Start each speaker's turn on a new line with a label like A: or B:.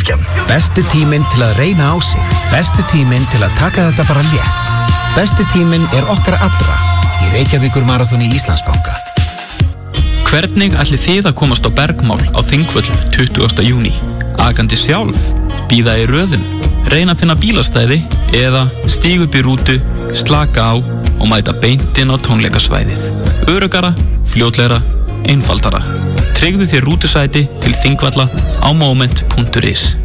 A: bylgjan.
B: Besti tíminn til að reyna á sig. Besti tíminn til að taka þetta bara létt. Besti tíminn okkar allra í Reykjavíkur maraþoni Íslandsbanka.
C: Hvernig ætlið þið að komast á bergmál á Þingvöllum 20. júní? Akandi sjálf? Bíða í röðum? Reyna að finna bílastæði? Eða stíga upp í rútu, slaka á og mæta beint inn á tónleikasvæðið? Öruggara, fljótlegra, einfaldara. Tryggðu þér rútusæti til Þingvalla á moment.is.